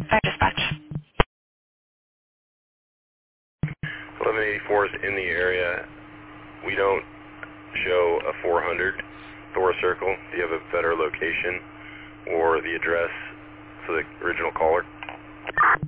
Fire dispatch. 1184 is in the area. We don't show a 400 Thor Circle. Do you have a better location or the address for the original caller?